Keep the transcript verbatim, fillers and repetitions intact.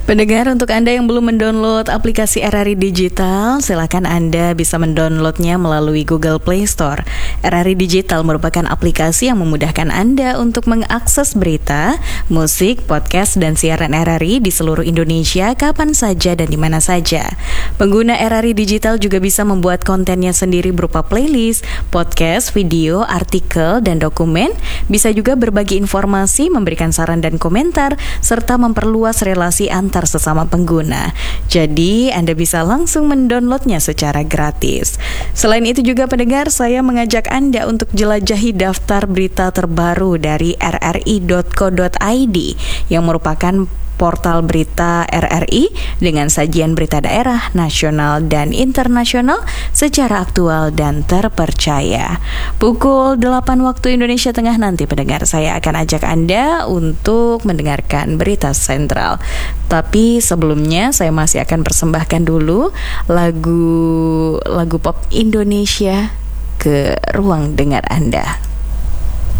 Pendengar, untuk Anda yang belum mendownload aplikasi R R I Digital, silakan Anda bisa mendownloadnya melalui Google Play Store. R R I Digital merupakan aplikasi yang memudahkan Anda untuk mengakses berita, musik, podcast, dan siaran R R I di seluruh Indonesia kapan saja dan di mana saja. Pengguna R R I Digital juga bisa membuat kontennya sendiri berupa playlist, podcast, video, artikel, dan dokumen. Bisa juga berbagi informasi, memberikan saran dan komentar, serta memperluas relasi antar sesama pengguna. Jadi Anda bisa langsung mendownloadnya secara gratis. Selain itu juga pendengar, saya mengajak Anda untuk jelajahi daftar berita terbaru dari r r i dot co dot i d yang merupakan portal berita R R I dengan sajian berita daerah, nasional, dan internasional secara aktual dan terpercaya. Pukul delapan waktu Indonesia Tengah nanti pendengar, saya akan ajak Anda untuk mendengarkan berita sentral. Tapi sebelumnya saya masih akan persembahkan dulu lagu lagu pop Indonesia ke ruang dengar Anda.